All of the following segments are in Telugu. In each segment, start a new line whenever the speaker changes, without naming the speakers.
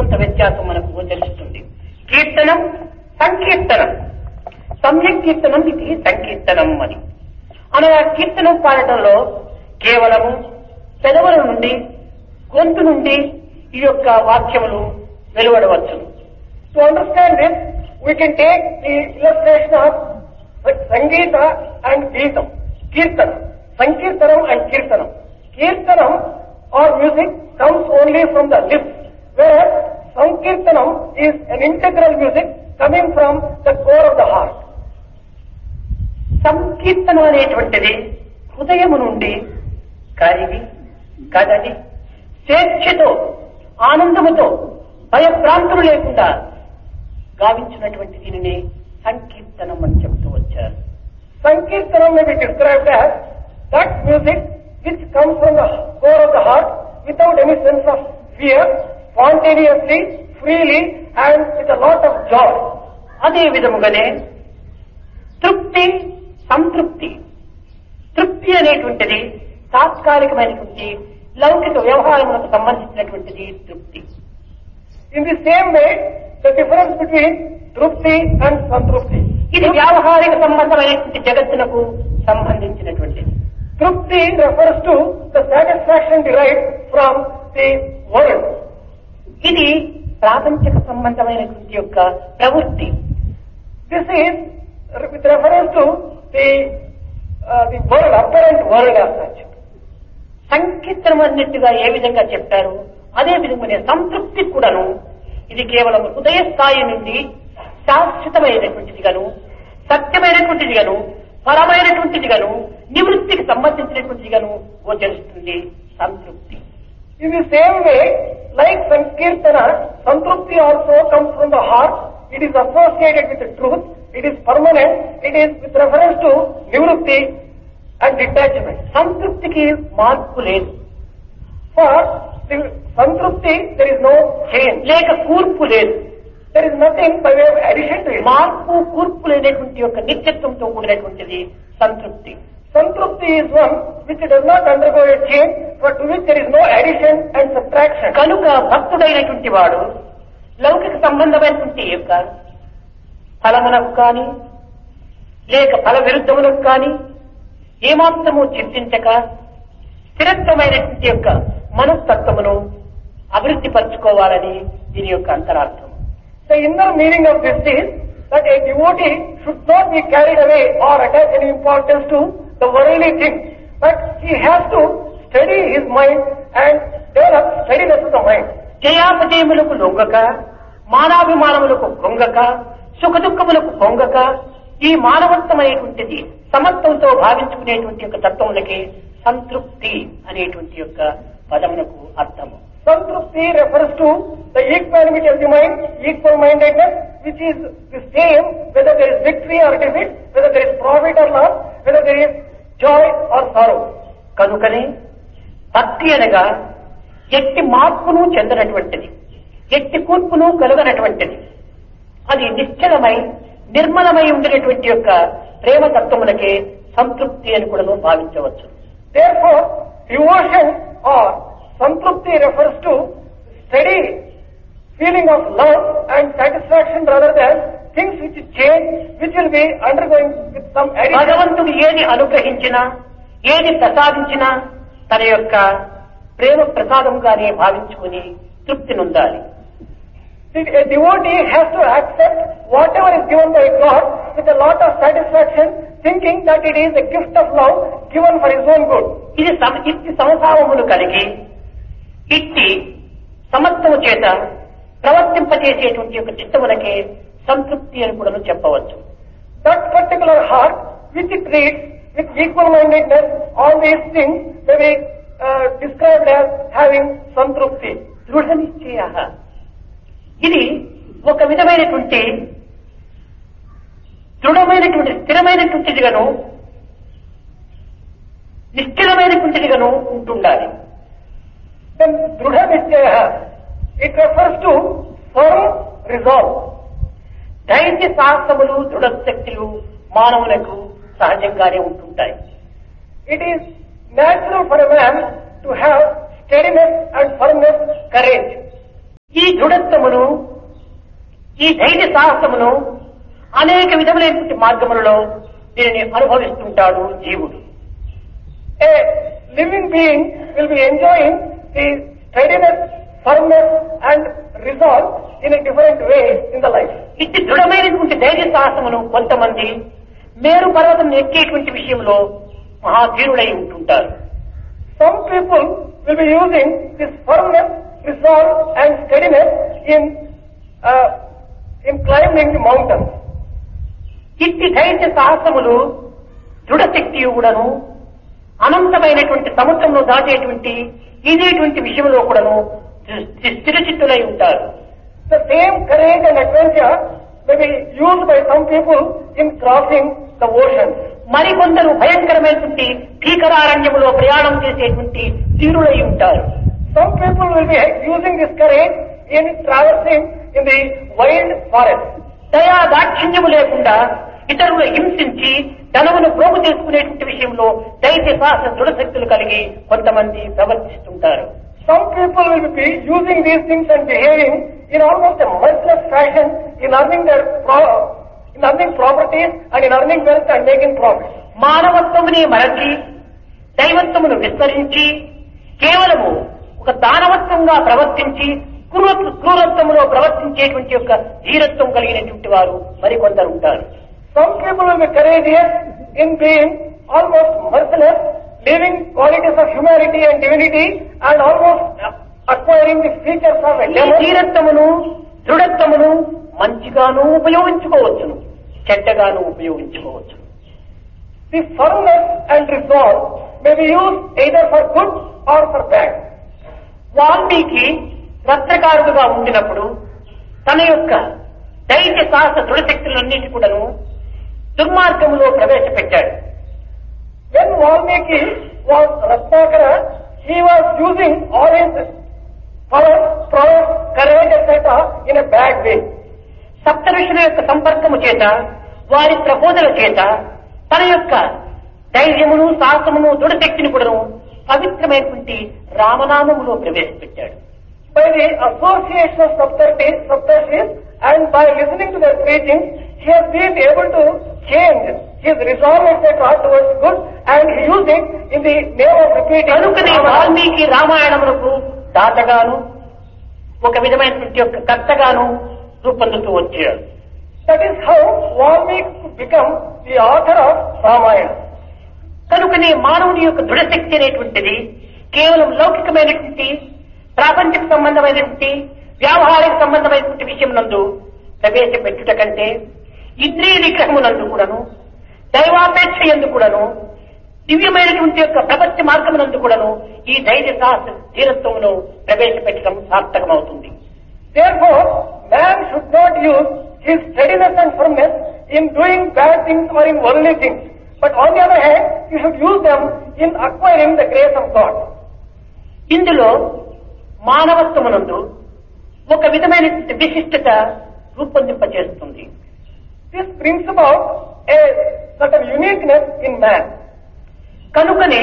కొంత వ్యత్యాసం మనకు గోచరిస్తుంది. కీర్తనం, సంకీర్తనం. సమ్యక్ కీర్తనం ఇది సంకీర్తనం అని అనగా కీర్తనం పాడటంలో కేవలము పెదవుల నుండి, గొంతు నుండి ఈ యొక్క వాక్యములు వెలువడవచ్చు.
To understand this, we can take the illustration of Sangeeta and Geetam, Kirtanam, Sankirtanam and Kirtanam. Kirtanam or music comes only from the lips, whereas Sankirtanam is an integral music coming from the core of the heart.
సంకీర్తనం అనేటువంటిది హృదయము నుండి కరిగి కదలి స్వేచ్ఛతో ఆనందముతో భయభ్రాంతులు లేకుండా గావించినటువంటి దీనిని సంకీర్తనం అని చెప్తూ వచ్చారు.
Sankirtanam may be described as that music which comes from the core of the heart without any sense of fear, spontaneously, freely and with a lot of joy.
అదే విధముగానే తృప్తి, సంతృప్తి. తృప్తి అనేటువంటిది తాత్కాలికమైనటువంటి లౌకిక వ్యవహారములకు సంబంధించినటువంటిది తృప్తి.
In the same way, the difference between Trupti and Santrupti.
ఇది వ్యావహారిక సంబంధమైనటువంటి జగత్తునకు సంబంధించినటువంటిది.
Trupti refers to the satisfaction derived from the world.
ఇది ప్రాపంచిక సంబంధమైనటువంటి యొక్క ప్రవృత్తి.
This is with reference to the world, apparent world as such.
సంకీర్తనం అన్నట్టుగా ఏ విధంగా చెప్పారు అదే విధంగానే సంతృప్తి కూడాను ఇది కేవలం హృదయ స్థాయి నుండి శాశ్వతమైనటువంటిదిగాను, సత్యమైనటువంటిదిగాను, పరమైనటువంటిదిగాను, నివృత్తికి సంబంధించినటువంటిదిగాను గోచరిస్తుంది సంతృప్తి.
In the same way, like Sankirtana, Santrupti also comes from the heart. It is associated with the truth. It is permanent. It is with reference to nivrutti and detachment.
సంతృప్తికి మార్పు లేదు.
For the Santrupti, there is no change.
లేక కూర్పు లేదు.
There is nothing by way of addition to it.
మార్పు కూర్పు లేనటువంటి యొక్క నిత్యత్వంతో కూడినటువంటిది సంతృప్తి.
Santrupti is one which does not undergo a change, but to which there is no addition and subtraction.
కనుక భక్తుడైనటువంటి వాడు లౌకిక సంబంధమైనటువంటి యొక్క ఫలమునకు కానీ లేక ఫల విరుద్ధములకు కానీ ఏమాత్రము చింతించక స్థిరత్వమైనటువంటి యొక్క మనస్తత్వమును అభివృద్ధి పరచుకోవాలని దీని యొక్క అంతరార్థం.
The inner meaning of this is that a devotee should not be carried away or attach any importance to the worldly things, but he has to steady his mind and develop steadiness of the mind.
జయాపజయములకు లొంగక, మానాభిమానములకు పొంగక, సుఖదుఖములకు పొంగక, ఈ మానవత్వమైనటువంటిది సమత్వంతో భావించుకునేటువంటి యొక్క తత్వములకి సంతృప్తి అనేటువంటి యొక్క పదమునకు అర్థము.
Santrupti refers to the equanimity of the mind, equal mindedness, which is the same whether there is victory or defeat, whether there is profit or loss, whether there is joy or sorrow.
కనుకనే భక్తి అనగా ఎట్టి మార్పును చెందనటువంటిది, ఎట్టి కూర్పును కలుగనటువంటిది, అది నిశ్చలమై నిర్మలమై ఉండినటువంటి యొక్క ప్రేమతత్వములకే సంతృప్తి అని కూడా భావించవచ్చు.
Therefore, devotion or Santrupti refers to steady feeling of love and satisfaction rather than things which change, which will be undergoing with some addition.
భగవంతుడు ఏది అనుగ్రహించినా, ఏది ప్రసాదించినా తన యొక్క ప్రేమ ప్రసాదంగానే భావించుకుని తృప్తి నొందాలి.
A devotee has to accept whatever is given by God with a lot of satisfaction, thinking that it is a gift of love given for his own good.
ఇది ఇట్టి సంసారములు కలిగి ఇట్టి సమత్వము చేత ప్రవర్తింపజేసేటువంటి యొక్క చిత్తములకే సంతృప్తి అని కూడా చెప్పవచ్చు.
That particular heart which it treats with equal mindedness, all these things may be described as having santrupti.
దృఢ నిశ్చయ. ఇది ఒక విధమైనటువంటి దృఢమైనటువంటి స్థిరమైనటువంటిదిగాను నిశ్చలమైనటువంటిదిగాను ఉంటుండాలి.
Then drudha nischaya, it refers to firm resolve.
ధైర్య సాహసములు దృఢశక్తులు మానవులకు సహజంగానే ఉంటుంటాయి.
It is natural for a man to have steadiness and firmness, courage.
ఈ దృఢత్వమును, ఈ ధైర్య సాహసమును అనేక విధములైనటువంటి మార్గములలో దీనిని అనుభవిస్తుంటాడు జీవుడు.
A living being will be enjoying the steadiness, firmness and resolve in a different way in the life.
ఇట్టి దృఢమైనటువంటి ధైర్య సాహసమును కొంతమంది మేరు పర్వతం ఎక్కేటువంటి విషయంలో మహాధీరుడై ఉంటుంటారు.
Some people will be using this firmness, resolve and steadiness in climbing the mountains.
ఇట్టి ధైర్య సాహసములు దృఢ శక్తి కూడాను అనంతమైనటువంటి సముద్రంలో దాటేటువంటి ఇదేటువంటి విషయంలో కూడాను స్థిరచిత్తులై ఉంటారు.
The same courage and adventure may be used by some people in crossing the ocean.
మరికొందరు భయంకరమైనటువంటి భీకరారణ్యములో ప్రయాణం చేసేటువంటి తీరులై ఉంటారు.
Some people will be using this courage in traversing in the wild forest.
దయా దాక్షిణ్యము లేకుండా ఇతరులు హింసించి ధనమును ప్రోగు చేసుకునేటువంటి విషయంలో ధైర్య సాహస దృఢశక్తులు కలిగి కొంతమంది ప్రవర్తిస్తుంటారు.
Some people will be using these things and behaving in almost a merciless fashion in earning properties and in earning wealth and making profits.
మానవత్వమునే మరచి దైవత్వమును విస్మరించి కేవలము ఒక దానవత్వంగా ప్రవర్తించి క్రూరత్వములో ప్రవర్తించేటువంటి యొక్క ధీరత్వం కలిగినటువంటి వారు మరికొందరు ఉంటారు.
Some people will be courageous in being almost merciless, living qualities of humanity and divinity and almost acquiring the features of a devil.
ధీరత్వమును దృఢత్వమును మంచిగాను ఉపయోగించుకోవచ్చును, చెడ్డగాను ఉపయోగించుకోవచ్చు.
The firmness and resolve may be used either for good or for bad.
Valmiki రత్నకారుడుగా ఉండినప్పుడు తన యొక్క ధైర్య సాహస దృఢశక్తులన్నిటి కూడాను దుర్మార్గములో ప్రవేశపెట్టాడు.
When Valmiki was Ratnakara, he was using all his power, prowess, courage, etc. in a bad way.
సప్తఋషుల యొక్క సంపర్కము చేత, వారి ప్రబోధన చేత తన యొక్క ధైర్యమును సాహసమును దృఢశక్తిని కూడాను పవిత్రమైనటువంటి రామనామములో ప్రవేశపెట్టాడు.
By the association of Saptarshis and by listening to their preaching, he has been able to change his resolve etc. towards good and he used it in the name of repeating.
కనుకనే వాల్మీకి రామాయణములకు దాతగాను ఒక విధమైనటువంటి యొక్క కర్తగాను రూపొందుతూ వచ్చాడు.
That is how Valmiki could become the author of Ramayana.
కనుకనే మానవుని యొక్క దృఢశక్తి అనేటువంటిది కేవలం లౌకికమైనటువంటి ప్రాపంచిక సంబంధమైనటువంటి వ్యావహారిక సంబంధమైనటువంటి విషయం నందు ప్రవేశపెట్టుట కంటే ఇంద్రియ నిగ్రహమునందు కూడాను దైవాపేక్ష ఎందు కూడాను దివ్యమైనటువంటి యొక్క ప్రపంచ మార్గమునందు కూడాను ఈ ధైర్య సాహస ధీరత్వమును ప్రవేశపెట్టడం సార్థకమవుతుంది.
Therefore, man should not use his steadiness and firmness in doing bad things or in worldly things. But on the other hand, you should use them in acquiring the grace of God.
ఇందులో మానవత్వమునందు ఒక విధమైన విశిష్టత రూపొందింపజేస్తుంది.
This brings about a certain uniqueness in man.
కనుకనే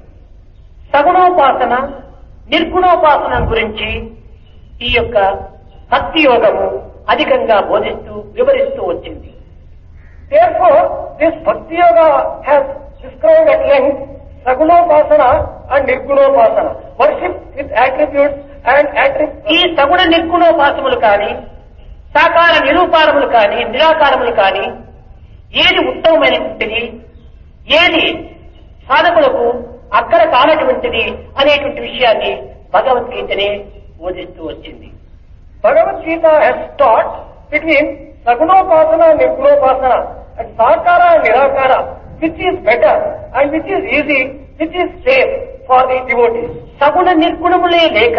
సగుణోపాసన నిర్గుణోపాసన గురించి ఈ యొక్క భక్తి యోగము అధికంగా బోధిస్తూ వివరిస్తూ వచ్చింది.
Therefore, this Bhakti Yoga has described at length Sagunopasana and Nirgunopasana, worship with attributes and attributes.
ఈ సగుణ నిర్గుణోపాసములు కానీ సాకార నిరూపారములు కానీ నిరాకారములు కానీ ఏది ఉత్తమమైనటువంటిది, ఏది సాధకులకు అక్కడ కానటువంటిది అనేటువంటి విషయాన్ని భగవద్గీతనే బోధిస్తూ వచ్చింది.
Bhagavad Gita has taught between Sagunopasana and Nirgunopasana and Sakara and Nirakara, which is better and which is easy, which is safe for the devotees.
సగుణ నిర్గుణములే లేక,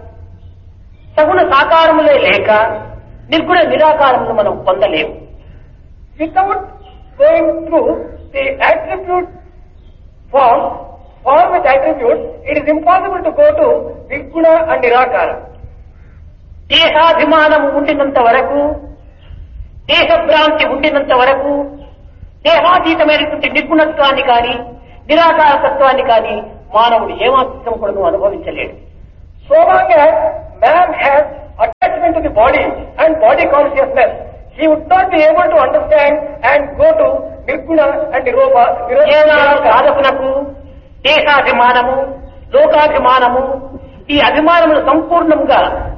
సగుణ సాకారములే లేక నిర్గుణ నిరాకారములు మనం పొందలేము.
Without going through the attribute form with attributes, it is impossible to go to Nirguna and Nirakara.
దేహాభిమానము ఉండినంత వరకు, దేహభ్రాంతి ఉండినంత వరకు దేహాతీతమైనటువంటి నిర్గుణత్వాన్ని కానీ నిరాకారతత్వాన్ని కానీ మానవుడు ఏమాత్రం కూడా అనుభవించలేడు.
So long as man has attachment body and body consciousness, he would not be able to understand and go to Nirguna and Niropa.
సాధకునకు దేహాభిమానము, లోకాభిమానము, ఈ అభిమానమును సంపూర్ణంగా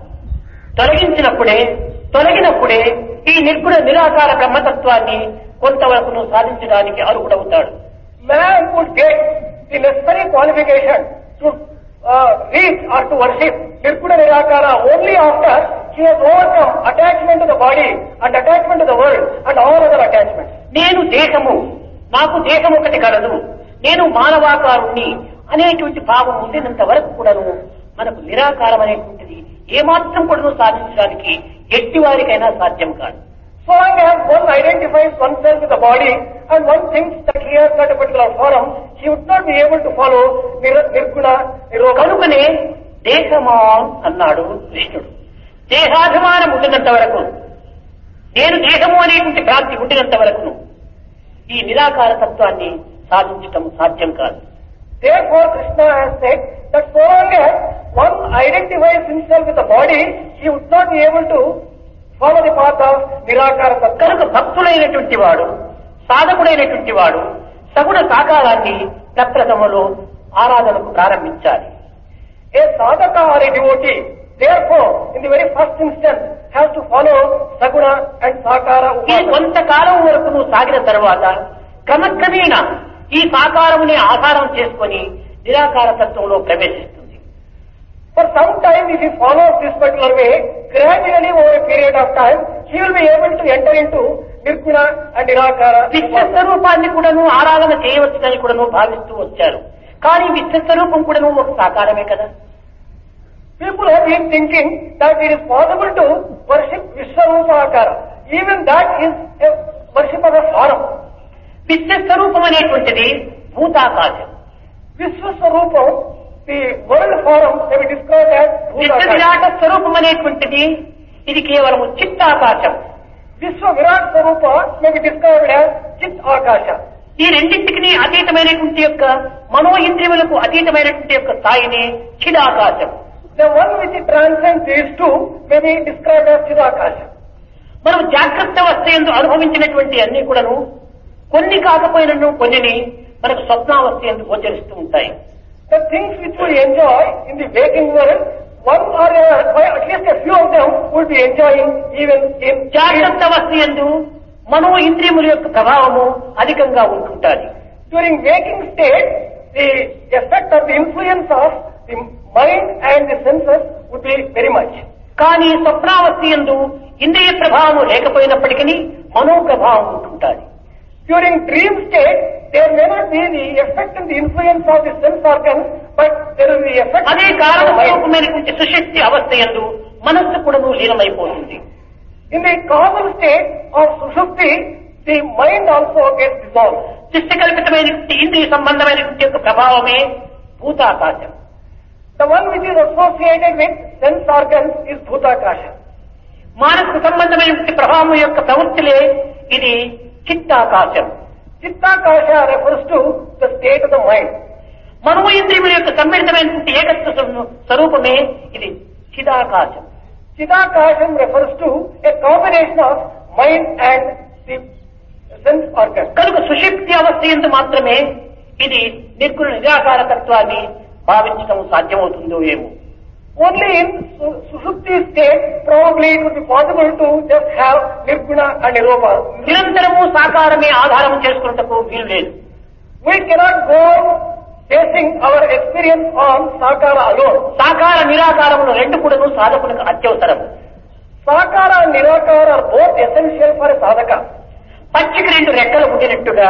తొలగినప్పుడే ఈ నిర్గుణ నిరాకార బ్రహ్మతత్వాన్ని కొంతవరకు సాధించడానికి అర్హుడవుతాడు.
Man would get the necessary qualification to reach or to worship Nirguna Nirakara only after he has overcome attachment to the body and attachment to the world and all other attachments.
నేను దేహము, నాకు దేహం ఒకటి కలదు, నేను మానవాకారుణ్ణి అనేటువంటి భావం ఉండినంత వరకు కూడాను మనకు నిరాకారం అనేటువంటిది ఏమాత్రం కూడా సాధించడానికి ఎట్టి వారికైనా సాధ్యం కాదు.
So long as one identifies oneself with the body and one thinks that he has got a particular form, he would not be able to follow Nirguna Niropa.
కనుకనే దేహమా అన్నాడు కృష్ణుడు. దేహాభిమానం ఉండినంత వరకు, నేను దేహము అనేటువంటి భ్రాంతి ఉండినంత వరకు ఈ నిరాకార తత్వాన్ని సాధించటం సాధ్యం కాదు.
Therefore, Krishna has said that so long as one identifies himself with the body, he would not be able to follow the path of Nirakara Tattva.
కనుక భక్తులైనటువంటి వాడు, సాధకుడైనటువంటి వాడు సగుణ సాకారాన్ని ప్రప్రథమలో ఆరాధనకు ప్రారంభించాలి.
A sadhaka or a devotee, therefore, in the very first instance, has to follow Saguna and Sakara
ఈ
Upasana.
కొంతకాలం వరకు నువ్వు సాగిన తర్వాత క్రమక్రమేణా ఈ సాకారముని ఆధారం చేసుకొని నిరాకార తత్వంలో ప్రవేశిస్తుంది.
For some time, if he follows this particular way, gradually over a period of time, he will be able to enter into Nirguna and Nirakara.
విశ్వస్వరూపాన్ని కూడాను ఆరాధన చేయవచ్చునని కూడాను భావిస్తూ వచ్చారు. కానీ విశ్వస్వరూపం కూడాను ఒక సాకారమే కదా.
People have been thinking that it is possible to worship Vishwarupa Akara. Even that is a worship of a form.
విశ్వస్వరూపం అనేటువంటిది భూతాకాశం.
Vishwaswarupam, the world form may be described as
విశ్వ
Bhutakasha.
విరాట స్వరూపం అనేటువంటిది ఇది కేవలము చిత్తాకాశం.
Vishwa Virat Swarupa may be described as Chit Akasha.
ఈ రెండింటికి అతీతమైనటువంటి యొక్క మనో ఇంద్రియములకు అతీతమైనటువంటి యొక్క స్థాయిని చిదాకాశం.
The one which transcends these two may be described as Chidakasha.
మనం జాగ్రత్త అవస్థయందు అనుభవించినటువంటి అన్ని కూడాను కొన్ని కాకపోయినను కొన్నిని మనకు స్వప్నావస్థయందు గోచరిస్తూ ఉంటాయి.
The things which we enjoy in the waking world, one or at least a few of them would be enjoying even in
జాగ్రత్త అవస్థయందు మనో ఇంద్రియముల యొక్క ప్రభావము అధికంగా ఉంటుంటాది.
during waking state, the effect of the influence of the mind and the senses would be very much.
కానీ స్వప్నావస్థయందు ఇంద్రియ ప్రభావము లేకపోయినప్పటికీ మనో ప్రభావం ఉంటుంటాది.
During dream state, there may not be the effect and the influence of the sense organs, but there will be the effect
అదే
of the mind.
కారణస్వరూపమైనటువంటి సుశక్తి అవస్థయందు మనస్సు కూడాను లీనమైపోతుంది.
In the causal state of Sushupti, the mind also gets dissolved.
సృష్టికల్పితమైనటువంటి ఇంద్రియ సంబంధమైనటువంటి యొక్క ప్రభావమే భూతాకాశం.
The one which is associated with sense organs is Bhutakasha.
మానసిక సంబంధమైనటువంటి ప్రభావం యొక్క ప్రవృత్తిలే ఇది చిత్తాకాశం.
Chittakasha refers to the state of the mind.
మనో ఇంద్రియముల యొక్క సమ్మిళితమైనటువంటి ఏకత్వ స్వరూపమే ఇది చిదాకాశం.
Chidakasham refers to a combination of mind and the sense organs.
కనుక సుషుప్తి అవస్థ యందు మాత్రమే ఇది నిర్గుణ నిరాకార తత్వాన్ని భావించడం సాధ్యమవుతుందో ఏమో.
Only in Sushupti state, probably it would be possible to just have Nirguna and Niropa.
నిరంతరము సాకారమే ఆధారం చేసుకున్నటకు వీలు లేదు.
We cannot go basing our experience on Sakara alone.
సాకార నిరాకారములు రెండు కూడాను సాధకులకు అత్యవసరం.
Sakara and Nirakara are both essential for a sadhaka.
పక్షికి రెండు రెక్కలు ఉండినట్టుగా,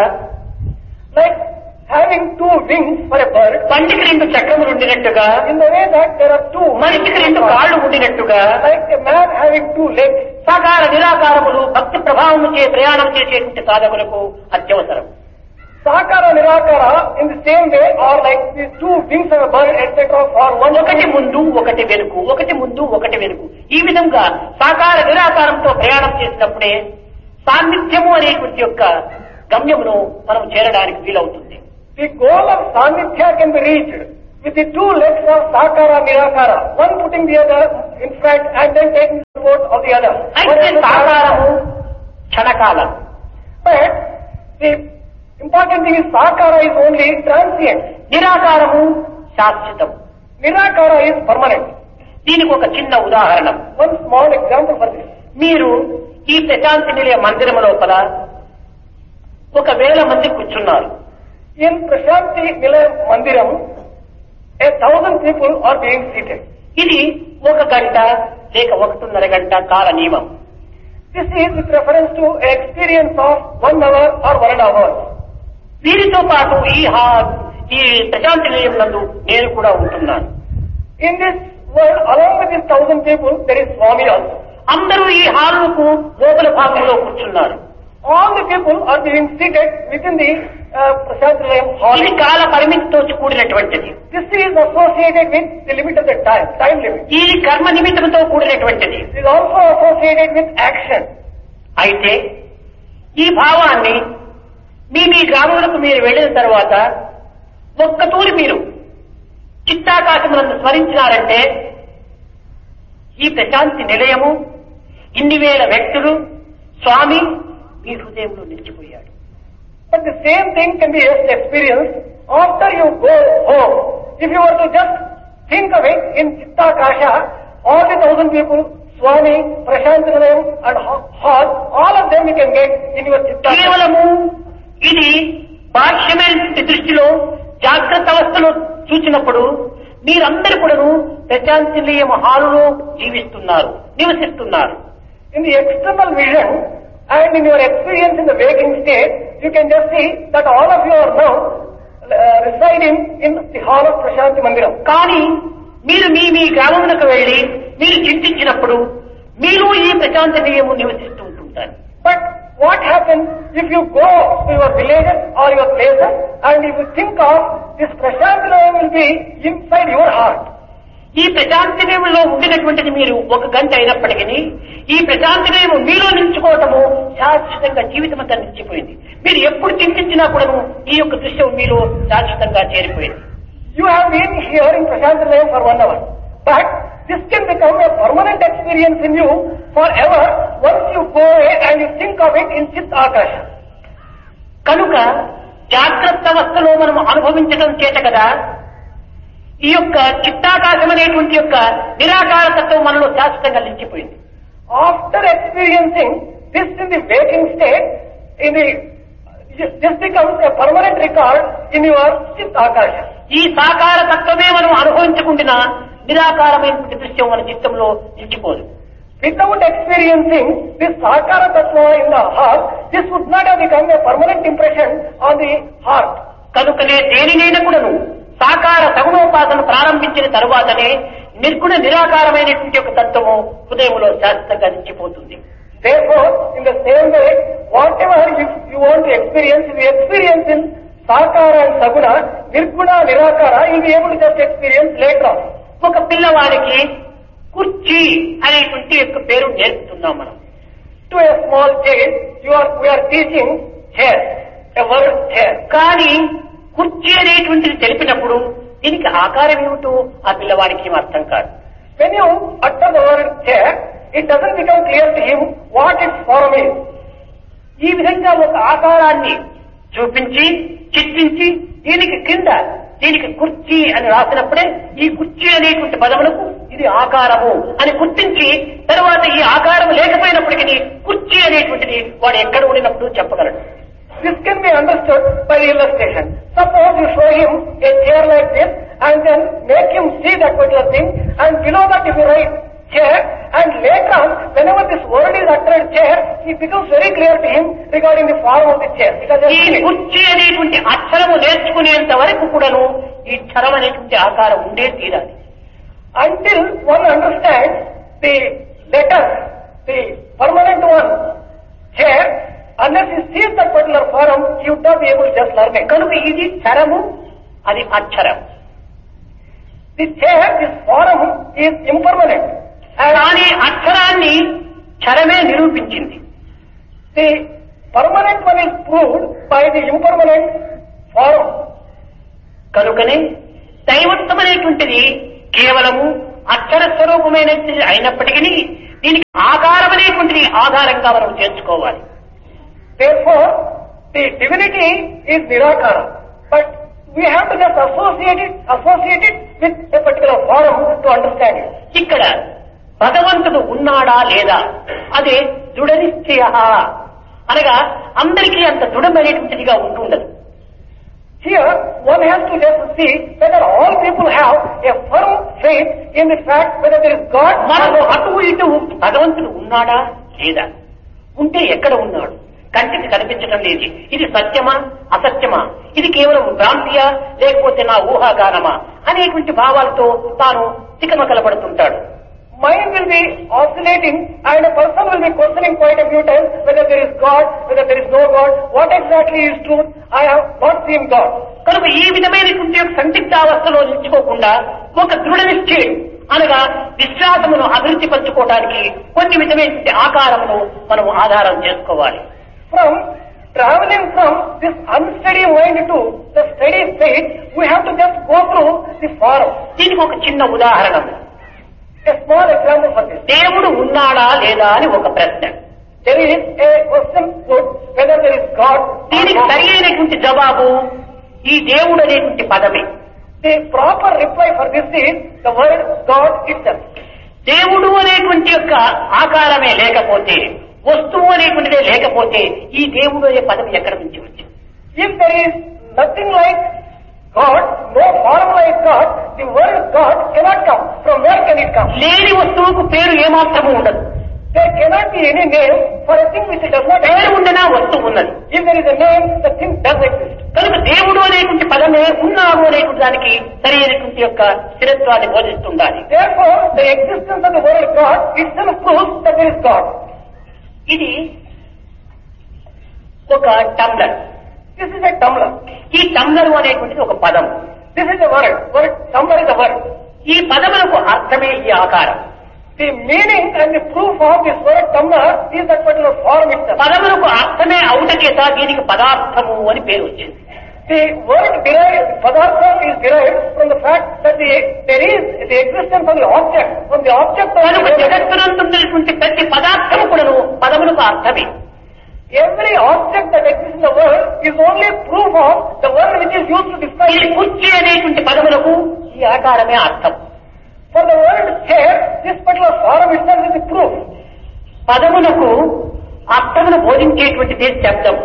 Like having two wings for a bird,
పంటికి రెండు చక్రములు ఉండినట్టుగా,
in the way that there are two,
మనిషికి రెండు కాళ్ళు ఉండినట్టుగా,
like a man having two legs.
సాకార నిరాకారములు భక్తి ప్రభావము చే ప్రయాణం చేసేటువంటి సాధకులకు అత్యవసరం.
Sakara Nirakara in the same way are like the two wings of a bird, etc. for one.
ఒకటి ముందు ఒకటి వెనుక, ఒకటి ముందు ఒకటి వెనుక, ఈ విధంగా సాకార నిరాకారంతో ప్రయాణం చేసినప్పుడే సాన్నిధ్యము అనేటువంటి యొక్క గమ్యమును మనం చేరడానికి వీలవుతుంది.
The goal of Sanithya can be reached with the two legs of Sakara Nirakara, one putting the other in front and then taking the support of the the other.
అయితే సాకారము క్షణకాలం.
But the important thing is Sakara is only transient.
నిరాకారము శాశ్వతం.
Nirakara is permanent.
దీనికి ఒక చిన్న ఉదాహరణ.
One small example for this.
మీరు ఈ ప్రశాంతి నిలయ మందిరం లోపల 1,000 మంది కూర్చున్నారు.
In Prashanti Nilayam Mandiram, 1,000 people are being seated.
ఇది 1 గంట లేక 1.5 గంట కాల నియమం.
This is with reference to an experience of 1 hour or 1.5 hours.
వీరితో పాటు ఈ ప్రశాంతి నిలయం నందు నేను కూడా ఉంటున్నాను.
In this world, along with these 1,000 people, there is Swami also.
అందరూ ఈ హాలుకు లోపల భాగంలో కూర్చున్నారు.
All the people are being seated within the Prashanti Nilayam hall.
ఇది కాల పరిమితితో కూడినటువంటిది.
This is associated with the limit of the time limit.
ఇది కర్మ నిమిత్తంతో కూడినటువంటిది.
It is also associated with action.
అయితే ఈ భావాన్ని మీ గ్రామాలకు మీరు వెళ్ళిన తర్వాత ఒక్కతూరి మీరు చిత్తాకాశములను స్మరించినారంటే ఈ ప్రశాంతి నిలయము, ఇన్ని వేల వ్యక్తులు, స్వామి మీ హృదయంలో నిలిచిపోయాడు.
But the same thing can be experienced after you go home. If you were to just think of it in Chittakasha, all the 1,000 people, Swami, Prashanti Nilayam and hall, all of them you can get in your Chittakasha.
కేవలము ఇది బాహ్యమైన దృష్టిలో జాగ్రత్త అవస్థలో చూచినప్పుడు మీరందరూ కూడాను ప్రశాంతి నిలయం హాలులో జీవిస్తున్నారు, నివసిస్తున్నారు.
In the external vision and in your experience in the waking state, you can just see that all of you are now residing in the hall of Prashanti Mandiram.
కానీ మీరు మీ గ్రామమునకు వెళ్లి మీరు చింతించినప్పుడు మీరు ఈ ప్రశాంతి నిలయము నివసిస్తూ ఉంటుంటారు.
But what happens if you go to your villages or your places and if you think of this Prashanti Nilayam will be inside your heart.
ఈ ప్రశాంతి నిలయంలో ఉండినటువంటిది మీరు 1 గంట అయినప్పటికీ ఈ ప్రశాంతి నిలయం మీలో నిలిచిపోవటము శాశ్వతంగా జీవితమంతా నిలిచిపోయింది. మీరు ఎప్పుడు చింతించినా కూడాను ఈ యొక్క దృశ్యం మీలో శాశ్వతంగా చేరిపోయింది.
You have been here in Prashanti Nilayam for 1 hour, but this can become a permanent experience in you forever once you go away and you think of it in Chit Akasha.
కనుక జాగ్రత్త అవస్థలో మనం అనుభవించడం చేత కదా ఈ యొక్క చిత్తాకాశం అనేటువంటి యొక్క నిరాకార తత్వం మనలో శాశ్వతంగా నిలిచిపోయింది.
After experiencing this in the waking state, this becomes a permanent record in your Chit Akasha.
ఈ సాకార తత్వమే మనం అనుభవించకుండా నిరాకారమైనటువంటి దృశ్యం మన చిత్తంలో నిలిచిపోదు.
Without experiencing this Sakara Tattva in the heart, this would not have become a permanent impression on the heart.
కనుకనే దేనినైనా కూడాను సాకార సగుణోపాసన ప్రారంభించిన తరువాతనే నిర్గుణ నిరాకారమైనటువంటి ఒక తత్వము హృదయంలో శాశ్వతంగా నిలిచిపోతుంది.
Therefore, in the same way, whatever you want to experience, if you experience in Sakara and Saguna, Nirguna, Nirakara, you will be able to just experience later on.
ఒక పిల్లవాడికి కుర్చీ అనేటువంటి యొక్క పేరు నేర్పుతున్నాం మనం.
To a small child, we are teaching chair, a word chair.
కానీ కుర్చీ అనేటువంటిది తెలిపినప్పుడు దీనికి ఆకారం ఏమిటో ఆ పిల్లవాడికి ఏం అర్థం కాదు.
When you utter the word chair, it doesn't become clear to him what its form is.
ఈ విధంగా ఒక ఆకారాన్ని చూపించి చిత్రించి దీనికి కుర్చీ అని రాసినప్పుడే ఈ కుర్చీ అనేటువంటి పదములకు ఇది ఆకారము అని గుర్తించి తర్వాత ఈ ఆకారం లేకపోయినప్పటికీ కుర్చీ అనేటువంటిది వాడు ఎక్కడ ఉండినప్పుడు చెప్పగలడు.
This can be understood by the illustration. Suppose you show him a chair like this and then make him see that particular thing, and below that if you write chair, and later on whenever this word is uttered chair, it becomes very clear to him regarding the form of the chair.
ఈ కుర్చీ అనేటువంటి అక్షరము నేర్చుకునేంత వరకు కూడాను ఈ క్షరం అనేటువంటి ఆకారం ఉండే తీరాలి.
Until one understands the letter, the permanent one, chair, unless he sees that particular form, he would not be able to just learn it.
కనుక ఇది క్షరము, అది అక్షరం.
The chair, this form is impermanent.
కానీ అక్షరాన్ని క్షరమే నిరూపించింది.
The permanent one is proved by the impermanent form.
కనుకనే దైవత్వం అనేటువంటిది కేవలము అక్షర స్వరూపమైనది అయినప్పటికీ దీనికి ఆకార చేసుకోవాలి.
Therefore, the divinity is Nirakara. But we have to just associate it with a particular form to understand it.
ఇక్కడ భగవంతుడు ఉన్నాడా లేదా అదే దృఢ నిశ్చయ అనగా అందరికీ అంత దృఢమైనటువంటిదిగా ఉంటుండదు.
Here, one has to just see whether all people have a firm faith in the fact whether there is God.
మనకు అటు ఇటు భగవంతుడు ఉన్నాడా లేదా, ఉంటే ఎక్కడ ఉన్నాడు, కంటికి కనిపించడం లేదు, ఇది సత్యమా అసత్యమా, ఇది కేవలం భ్రాంతియా లేకపోతే నా ఊహాగానమా అనేటువంటి భావాలతో తాను తికమకలపడుతుంటాడు.
Mind will be oscillating and a person will be questioning quite a few times whether there is God, whether there is no God, what exactly is truth, I have not seen God.
కనుక ఈ విధమైనటువంటి సందిగ్ధావస్థలో నిలుచుకోకుండా ఒక దృఢ నిశ్చయం అనగా విశ్వాసమును అభివృద్ధి పరచుకోవడానికి కొన్ని విధమైనటువంటి ఆకారమును మనం ఆధారం చేసుకోవాలి.
From traveling from this unsteady mind to the steady faith, we have to just go through the form.
దీనికి ఒక చిన్న ఉదాహరణ,
A small example for this.
దేవుడు ఉన్నాడా లేదా అని ఒక ప్రశ్న.
There is a question put whether there is God.
దీనికి సరి అయినటువంటి జవాబు ఈ దేవుడు అనేటువంటి పదమే.
The proper reply for this is the word God itself.
దేవుడు అనేటువంటి యొక్క ఆకారమే లేకపోతే, వస్తువు అనేటువంటిదే లేకపోతే ఈ దేవుడు అనే పదం ఎక్కడి నుంచి వచ్చింది?
If there is nothing like God, no form like God, the word God cannot come. From where can it come?
లేని వస్తువుకు పేరు ఏమాత్రము ఉండదు.
There cannot be any name for a thing which does not
పేరు
exist.
ఉండనా వస్తువు ఉన్నది.
If there is a name, the thing does exist.
కనుక దేవుడు అనేటువంటి పదమే ఉన్నాడు అనేటువంటి దానికి సరి అయినటువంటి యొక్క స్థిరత్వాన్ని బోధిస్తుండాలి.
Therefore, the existence of the word God itself proves that there is God.
ఇది ఒక tumbler.
This is a tumbler.
ఈ టంబ్లర్ అనేటువంటిది ఒక పదం.
This is a word. Tumbler is a word.
ఈ పదములకు అర్థమే ఈ ఆకారం.
The meaning and the proof of this word tumbler is that particular form itself.
పదములకు అర్థమే అవుట చేత దీనికి పదార్థము అని పేరు వచ్చింది.
The word derived, padartha is derived from the fact that there is the existence of the object. From the object of
కనుక
the
జగత్తునందున్నటువంటి ప్రతి పదార్థము కూడాను పదములకు అర్థమే.
every object that exists in the world is only proof of the word which is used to describe
ఈ
it.
కుర్చీ అనేటువంటి పదములకు ఈ ఆకారమే అర్థం.
For the word chair, this particular form itself is the proof.
పదములకు అర్థమును బోధించేటువంటిది శబ్దం.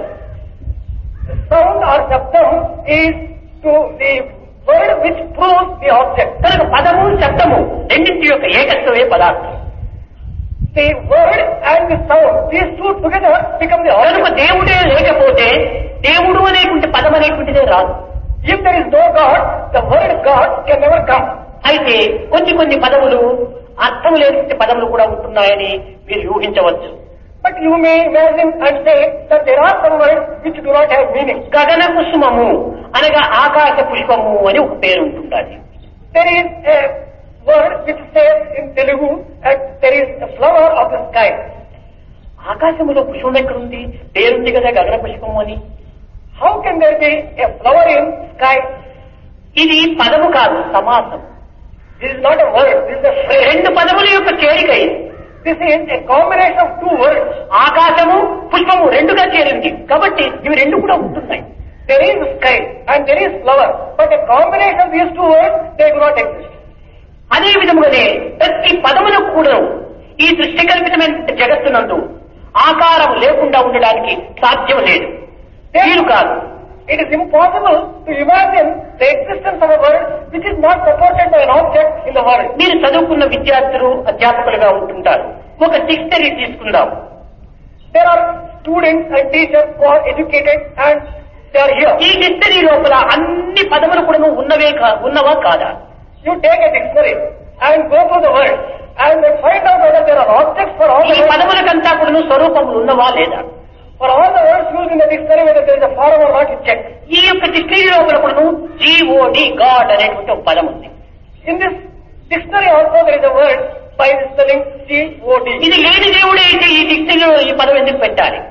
Sound or shabdam is to the word which proves the object.
కనుక పదము శబ్దము రెండింటి యొక్క ఏకత్వమే పదార్థం.
The word and the sound, these two together become the
కనుక
object.
దేవుడే లేకపోతే దేవుడు అనేటువంటి పదం అనేటువంటిదే రాదు.
If there is no God, the word God can never come.
అయితే కొన్ని పదములు అర్థం లేని పదములు కూడా ఉంటున్నాయని మీరు ఊహించవచ్చు.
But you may imagine and say that there are some words which do not have meaning.
గగన కుసుమము అనగా ఆకాశ పుష్పము అని ఒక పేరు ఉంటుండాలి.
There is a word which says in Telugu that there is a flower of the sky.
ఆకాశములో పుష్పం ఎక్కడుంది? పేరుంది కదా గగన పుష్పము అని.
How can there be a flower in sky?
ఇది పదము కాదు, సమాసం.
This is not a word, this is a phrase.
రెండు పదముల యొక్క చేరిక ఇది.
This is a combination of two words.
ఆకాశము పుష్పము రెండుగా చేరింది కాబట్టి ఇవి రెండు కూడా ఉంటున్నాయి.
There is sky and there is flower, but a combination of these two words, they do not exist.
అదే విధముగానే ప్రతి పదములకు కూడా ఈ దృష్టి కల్పితమైన జగత్తునందు ఆకారం లేకుండా ఉండడానికి సాధ్యం లేదు, వీలు కాదు.
It is impossible to imagine the existence of a word which is not supported by an object in the world.
మీరు చదువుకున్న విద్యార్థులు అధ్యాపకులుగా ఉంటుంటారు. ఒక డిక్షనరీ తీసుకుందాం.
There are students and teachers who are educated and they are here.
ఈ డిక్షనరీ లోపల అన్ని పదములు కూడా ఉన్నవా కాదా?
You take a dictionary and go through the word and then find out whether there are objects for all
ఈ
the words.
పదములకంతా కూడా స్వరూపములు ఉన్నవా లేదా?
For all the words used in the dictionary, whether there is a form or not, you check.
ఈ యొక్క డిక్షనరీ లోపల కూడా GOD గాడ్ అనేటువంటి ఒక పదం ఉంది.
In this dictionary also there is a word by the spelling God.
ఇది లేని దేవుడే అయితే ఈ డిక్షనరీలో ఈ పదం ఎందుకు పెట్టాలి?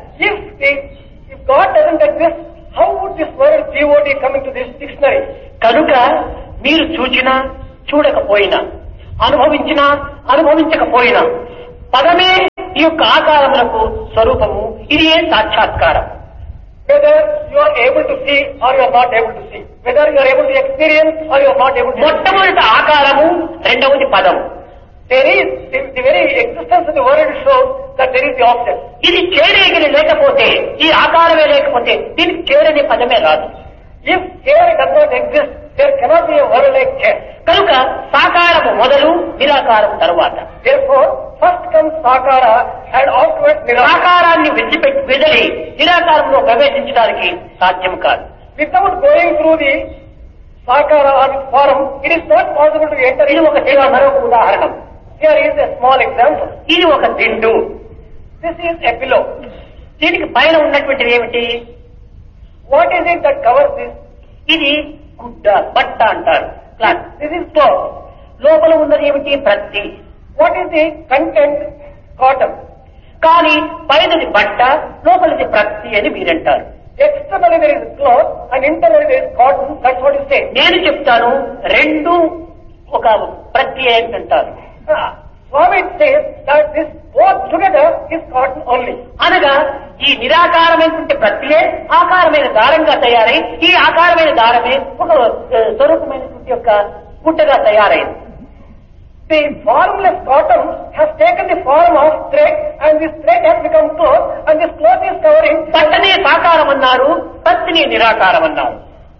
If God doesn't exist, how would this word God come into this dictionary?
కనుక మీరు చూచినా చూడకపోయినా అనుభవించినా అనుభవించకపోయినా పదమే ఈ యొక్క ఆకారములకు స్వరూపము ఇది ఏ సాక్షాత్కారం.
Whether you are able to see or you are not able to see, whether you are able to experience or you are not able to.
మొట్టమొదటి ఆకారము, రెండవది పదము.
There is the very existence of the world shows that there is the object.
ఇది చేరేగిలి లేకపోతే, ఈ ఆకారమే లేకపోతే దీనికి చేరనే పదమే రాదు.
If chair does not exist, there cannot be a world like chair.
కనుక సాకారము మొదలు, నిరాకారం తరువాత.
Therefore, first comes sakara and afterwards nirakara.
సాకారాన్ని విదిలి నిరాకారంలో ప్రవేశించడానికి సాధ్యం కాదు.
Without going through the sakara or the form, it is not possible to enter.
ఇది ఒక చిన్న మరొక ఉదాహరణ.
Here is a small example.
ఇది ఒక దిండు.
This is a pillow.
దీనికి పైన ఉన్నటువంటిది ఏమిటి?
What is it that covers this?
ఇది గుడ్డ, బట్ట అంటారు. క్లాత్.
This is cloth.
లోపల ఉన్నది ఏమిటి? ప్రత్తి.
What is the content? Cotton.
కానీ పైనది బట్ట, లోపలిది ప్రత్తి అని మీరంటారు.
Externally there is cloth and internally there is cotton. That's what you say.
నేను చెప్తాను రెండు ఒక ప్రత్తి ఏంటంటారు.
Swami says that this both together is cotton only.
అనగా ఈ నిరాకారమైనటువంటి ప్రత్యే ఆకారమైన దారంగా తయారై, ఈ ఆకారమైన దారమే ఒక స్వరూపమైనటువంటి యొక్క గుట్టగా తయారైంది.
The formless cotton has taken the form of thread and this thread has become cloth and this cloth is covering.
బట్టనే సాకారం అన్నారు, ప్రత్తిని నిరాకారం అన్నారు.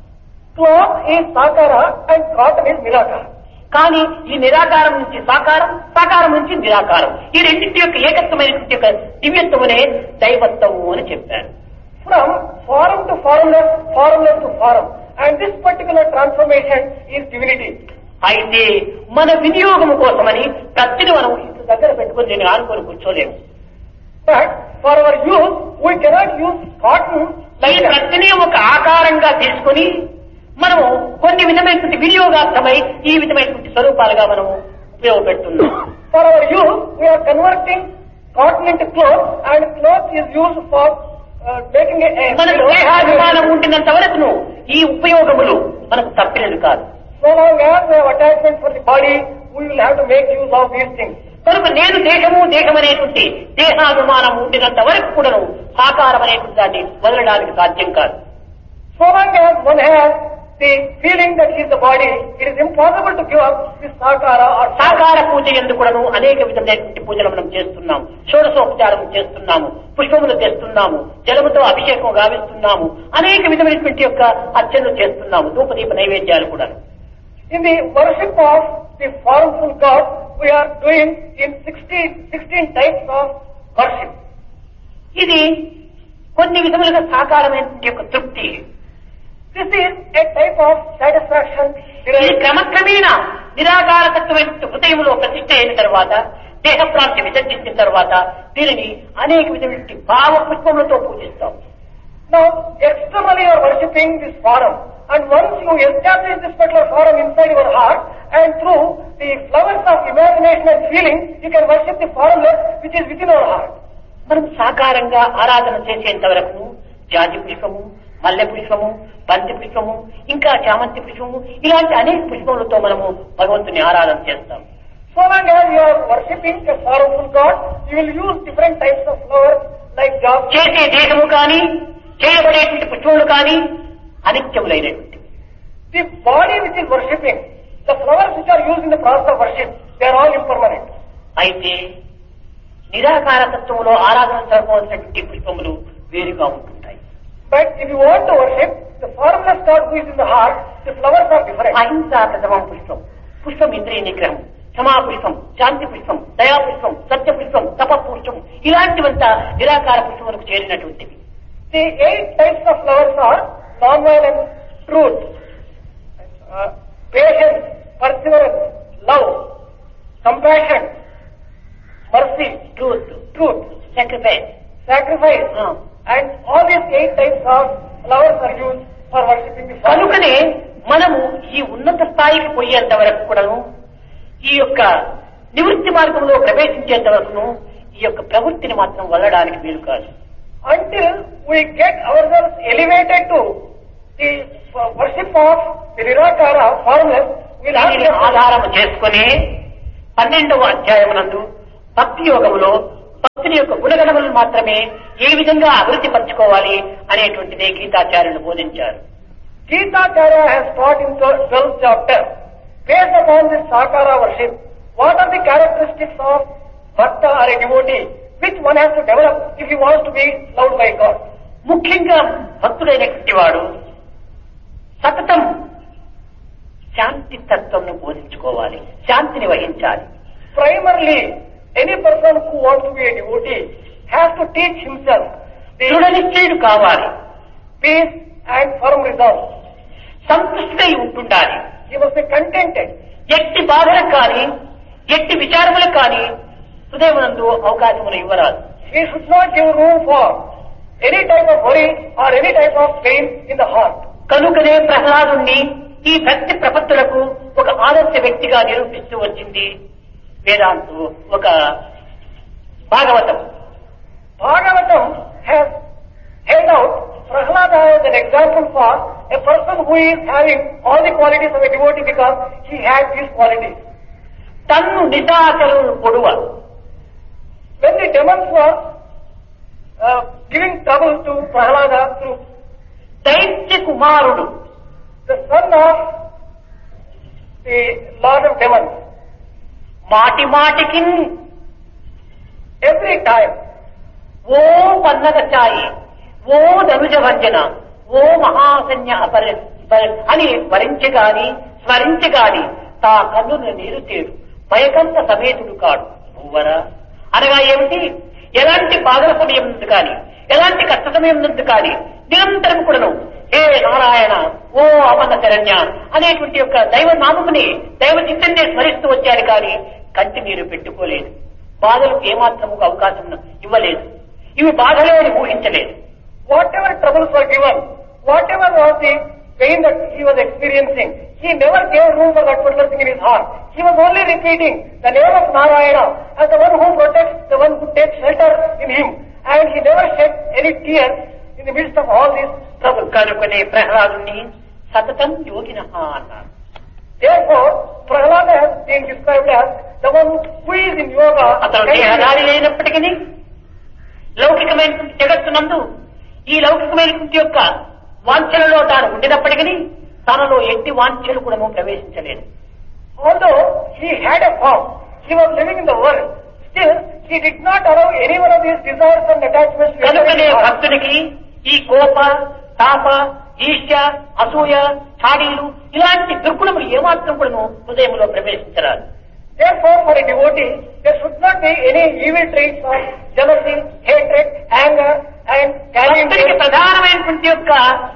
Cloth is sakara and cotton is nirakara.
కానీ ఈ నిరాకారం నుంచి సాకారం, సాకారం నుంచి నిరాకారం, ఈ రెండింటి యొక్క ఏకత్వమైనటువంటి యొక్క దివ్యత్వమునే దైవత్వము అని చెప్పారు.
From form to formless, formless to form, and this particular transformation is divinity.
అయితే మన వినియోగం కోసమని ప్రతిని మనం ఇంటి దగ్గర పెట్టుకుని నేను ఆనుకొని కూర్చోలేము.
But for our use, we cannot use cotton
ఈ
like that.
ప్రతిని ఒక ఆకారంగా తీసుకుని మనము కొన్ని విధమైనటువంటి వినియోగార్థమై ఈ విధమైనటువంటి స్వరూపాలుగా మనము ఉపయోగపెడుతున్నాం.
For our use, we are converting cotton into cloth, and cloth is used for making a
మనకు దేహాభిమానం ఉండినంత వరకును ఈ ఉపయోగములు మనకు తప్పినది కాదు.
So long as we have attachment for the body, we will have to make use of these things.
కనుక నేను దేహము దేహమనేటువంటి దేహాభిమానం ఉండినంత వరకు కూడాను సాకారం అనేటువంటి దాన్ని వదలడానికి సాధ్యం కాదు.
So long as one has the feeling that he is the body, it is impossible to give up this sakara or
సాకార పూజ ఎందుకు కూడాను అనేక విధమైనటువంటి పూజలు మనం చేస్తున్నాము. షోడశోపచారం చేస్తున్నాము, పుష్పములు తెస్తున్నాము, జలముతో అభిషేకం గావిస్తున్నాము, అనేక విధమైనటువంటి యొక్క అర్చనలు చేస్తున్నాము, ధూపదీప నైవేద్యాలు కూడా.
in the worship of the formful God, we are doing in 16 types of worship.
ఇది కొన్ని విధములుగా సాకారమైనటువంటి యొక్క తృప్తి.
This is a type of satisfaction.
ఇది క్రమక్రమేణా నిరాకారతత్వమైన హృదయంలో ప్రతిష్ఠ అయిన తర్వాత, దేహప్రాంతి విసర్జించిన తర్వాత దీనిని అనేక విధమైన భావ పుష్పములతో పూజిస్తాం.
Now, externally you are worshipping this form, and once you establish this particular form inside your heart, and through the flowers of imagination and feeling, you can worship the formless which is within our heart.
మనం సాకారంగా ఆరాధన చేసేంత వరకు జాజి పుష్పము, మల్లె పుష్పము, బంతి పుష్పము, ఇంకా చామంతి పుష్పము, ఇలాంటి అనేక పుష్పములతో మనము భగవంతుని ఆరాధన చేస్తాం.
So long as you are worshipping a formful God, you will use different types of flowers like jasmine.
చేసే దేహము కానీ, చేయబడేటువంటి పుష్పములు కానీ అనిత్యములైనటువంటివి.
The body which is worshipping, the flowers which are used in the process of worship, they are all impermanent.
అయితే నిరాకార తత్వంలో ఆరాధన జరపవలసినటువంటి పుష్పములు వేరుగా ఉంటుంటాయి.
But if you want to worship the formless God who is in the heart, the flowers are different.
అహింసా ప్రథమం పుష్పం, పుష్పం ఇంద్రియ నిగ్రహం, క్షమా పుష్పం, శాంతి పుష్పం, దయా పుష్పం, సత్య పుష్పం, తప పుష్పం, ఇలాంటివంతా నిరాకార పుష్పములకు చేరినటువంటివి.
The 8 types of flowers are non-violence, truth, patience, perseverance, love, compassion, mercy, truth, sacrifice, and all these 8 types of flowers are used for worshipping the Father.
కనుకనే మనము ఈ ఉన్నత స్థాయికి పోయేంత వరకు కూడాను, ఈ యొక్క నివృత్తి మార్గంలో ప్రవేశించేంత వరకును ఈ యొక్క ప్రవృత్తిని మాత్రం వదలడానికి వీలు కాదు.
Until we get ourselves elevated to the worship of the Nirakara, formless, we will have
ఆధారం చేసుకుని 12వ అధ్యాయమునందు భక్తి యోగములో భక్తిని మాత్రమే ఏ విధంగా అభివృద్ధి పరచుకోవాలి అనేటువంటిదే గీతాచార్యులు బోధించారు.
Gitacharya has taught in the 12th chapter, based upon this Sakara worship, what are the characteristics of Bhakta or a devotee, which one has to develop if he wants to be loved by God.
ముఖ్యంగా భక్తుడైనటువంటి వాడు సతతం శాంతి తత్వంను బోధించుకోవాలి, శాంతిని వహించాలి.
Primarily, any person who wants to be a devotee has to teach himself
దృఢ నిశ్చయుడు కావాలి,
peace and firm resolve.
సంతృష్టిపై ఉంటుండాలి.
He must be contented.
ఎట్టి బాధలకు కానీ ఎట్టి విచారములకు కానీ హృదయమునందు అవకాశములు ఇవ్వరాదు.
He should not give room for any type of worry or any type of pain in the heart.
కనుకనే ప్రహ్లాదుణ్ణి ఈ భక్తి ప్రపత్తులకు ఒక ఆదర్శ వ్యక్తిగా నిరూపిస్తూ వచ్చింది వేదాంతు ఒక Bhagavatam.
Bhagavatam has held out Prahlada as an example for a person who is having all the qualities of a devotee because he had these qualities.
తన్ను నిశాచరులు పొడువ.
When the demons were giving trouble to Prahlada through
దైత్య కుమారుడు,
the son of the Lord of Demons,
మాటి మాటికి
every time,
ఓ పన్నగ ఛాయి, ఓ ధనుజ భంజన, ఓ మహాసన్య అని వరించగాని స్మరించగాని తా కన్నుల నీరు తేడు భయకంత సమేతుడు కాడు భూవరా. అనగా ఏమిటి? ఎలాంటి బాధల సమయం నుండి కానీ ఎలాంటి కష్ట సమయం నుండి కానీ నిరంతరం కూడాను హే నారాయణ, ఓ అమన శరణ్య అనేటువంటి యొక్క దైవ నామముని దైవ చిత్తాన్ని స్మరిస్తూ వచ్చారు కానీ కంటి నీరు పెట్టుకోలేదు. బాధలకు ఏమాత్రము అవకాశం ఇవ్వలేదు. ఇవి బాధలే అని ఊహించలేదు.
whatever troubles were given, whatever was the pain that he was experiencing, he never gave room for that particular thing in his heart. He was only repeating the name of Narayana as the one who protects, the one who takes shelter in him. And he never shed any tears in the midst of all these troubles.
కనుకనే ప్రహ్లాదుని సతతం యోగినః అన్నారు.
Therefore, Prahlada has been described as the one who is in yoga.
అతను దేహదారి అయినప్పటికీ లౌకికమైన జగత్తునందు ఈ లౌకికమైన యొక్క వాంఛలలో తాను ఉండినప్పటికీ తనలో ఎట్టి వాంఛలు కూడా ప్రవేశించలేదు.
Although he had a form, he was living in the world, still he did not allow any one of these desires and attachments to
కనుకనే భక్తునికి ఈ కోప, తాప, ఈర్ష్య, అసూయ, చాడీలు ఇలాంటి దుర్గుణములు ఏమాత్రం కూడా హృదయంలో ప్రవేశించరాదు.
Therefore, for a devotee, there should not be any evil traits of jealousy, hatred, anger, and carrying.
భక్తునికి ప్రధానమైనటువంటి యొక్క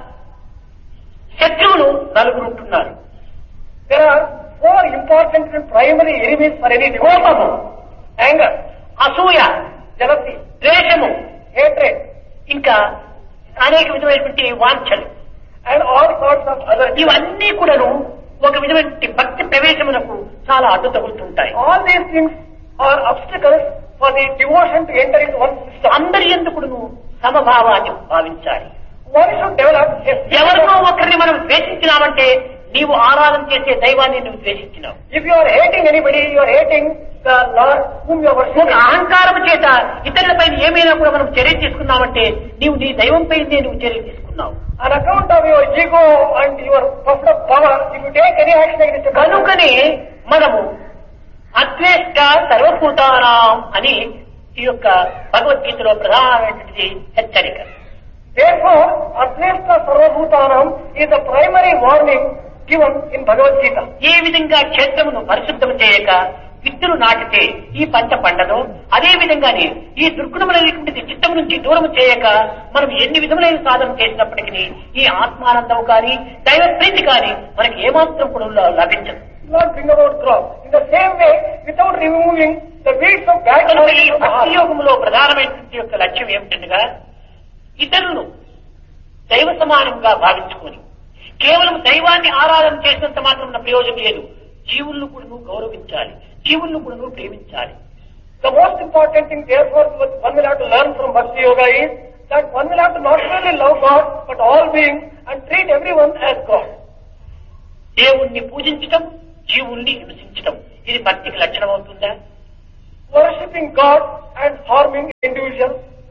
శత్రువులు నలుగురు ఉంటున్నారు.
There are four important and primary enemies for any devotee:
కోపము,
anger,
అసూయ,
jealousy,
ద్వేషము,
hatred,
ఇంకా అనేక విధమైనటువంటి వాంఛలు,
and all sorts of other.
ఇవన్నీ కూడాను ఒక విధమైన భక్తి ప్రవేశమునకు చాలా అడ్డు తగులుతుంటాయి.
All these things are obstacles for the devotion to enter into one's system.
అందరి ఎందుకును సమభావాన్ని భావించాలి.
One should develop a
ఎవరినో ఒకరిని మనం ద్వేషించినామంటే నీవు ఆరాధన చేసే దైవాన్ని నువ్వు ద్వేషించినావు.
If you are hating anybody, you are hating the Lord whom you are
ఒక
worshiping.
అహంకారం చేత ఇతరులపై ఏమైనా కూడా మనం చర్య తీసుకున్నామంటే నీవు నీ దైవంపై నువ్వు చర్య తీసుకున్నావు.
On account of your ego and your puffed up power, if you take any action against a person,
కనుకనే మనము అద్వేష్ట సర్వభూతానాం అని ఈ యొక్క భగవద్గీతలో ప్రధానమైనటువంటి హెచ్చరిక.
therefore, Advaita Sarvabhutanam is the primary warning given in Bhagavad Gita.
ఏ విధంగా క్షేత్రమును పరిశుద్ధం చేయక విత్తులు నాటితే ఈ పంట పండదో అదే విధంగానే ఈ దుర్గుణములైనటువంటి చిత్తం నుంచి దూరం చేయక మనం ఎన్ని విధములైన సాధన చేసినప్పటికీ ఈ ఆత్మానందం కానీ దైవ ప్రీతి కానీ మనకి ఏమాత్రం కూడా లభించదు.
Not bring about growth. In the same way, without removing the weeds of bad
కనుక ఈ
qualities of the
భక్తి
heart.
యోగంలో ప్రధానమైనటువంటి యొక్క లక్ష్యం ఏమిటనగా ఇతరులను దైవ సమానంగా భావించుకొని కేవలం దైవాన్ని ఆరాధన చేసినంత మాత్రం ప్రయోజనం లేదు. జీవులను కూడా నువ్వు గౌరవించాలి, జీవులను కూడా నువ్వు ప్రేమించాలి.
The most important thing, therefore, what one will have to learn from Bhakti Yoga is that one will have to not only love God, but all beings and treat everyone as God.
దేవుణ్ణి పూజించటం, జీవుల్ని హింసించటం ఇది భక్తికి లక్షణం అవుతుందా?
Worshipping God and harming individuals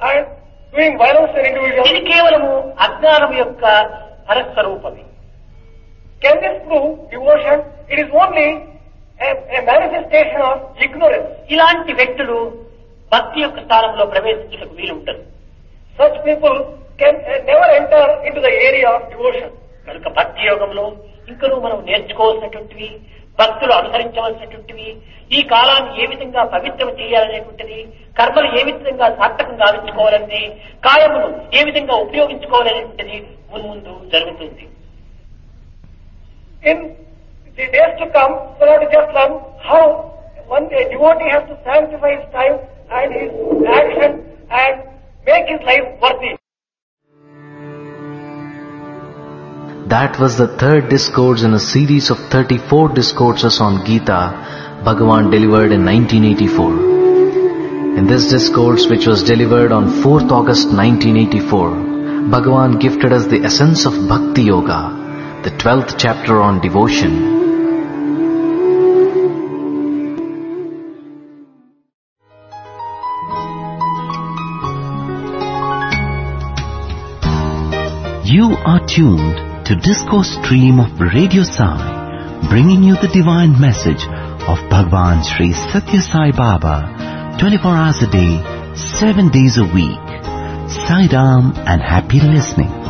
and doing violence to individuals.
ఇది కేవలము అజ్ఞానం యొక్క పరస్వరూపమే.
Can this prove devotion? It is only a manifestation of ignorance.
ఇలాంటి వ్యక్తులు భక్తి యొక్క స్థానంలో ప్రవేశించడానికి వీలుండదు.
Such people can never enter into the area of devotion.
కనుక భక్తి యోగంలో ఇంకనూ మనం నేర్చుకోవాల్సినటువంటివి, భక్తులు అనుసరించవలసినటువంటివి, ఈ కాలాన్ని ఏ విధంగా పవిత్రం చేయాలనేటువంటిది, కర్మలు ఏ విధంగా సార్థకంగా ఆవించుకోవాలని, కాయమును ఏ విధంగా ఉపయోగించుకోవాలనేటువంటిది మున్ముందు జరుగుతుంది.
In the days to come, we have to just learn how one devotee has to sanctify his time and his action and make his life worthy.
That was the third discourse in a series of 34 discourses on Gita Bhagavan delivered in 1984. In this discourse, which was delivered on 4th August 1984, Bhagavan gifted us the essence of Bhakti Yoga, the 12th chapter on devotion.
You are tuned to Discourse Stream of Radio Sai, bringing you the divine message of Bhagwan Sri Satya Sai Baba, 24 hours a day, 7 days a week. Sai Ram and happy listening.